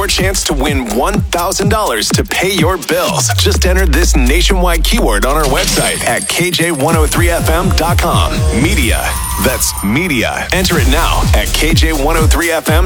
your chance to win $1,000 to pay your bills. Just enter this nationwide keyword on our website at KJ103FM.com. Media. That's media. Enter it now at KJ103FM.com.